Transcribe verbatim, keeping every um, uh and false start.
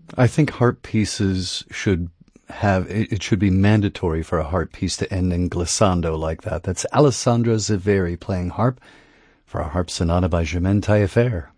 I think harp pieces should have, it, it should be mandatory for a harp piece to end in glissando like that. That's Alessandro Ziveri playing harp for a harp sonata by Germaine Taillefer.